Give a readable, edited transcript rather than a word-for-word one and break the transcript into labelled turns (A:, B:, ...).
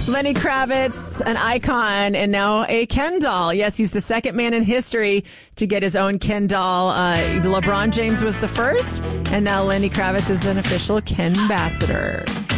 A: Lenny Kravitz, an icon, and now a Ken doll. Yes, he's the second man in history to get his own Ken doll. LeBron James was the first, and now Lenny Kravitz is an official Ken ambassador.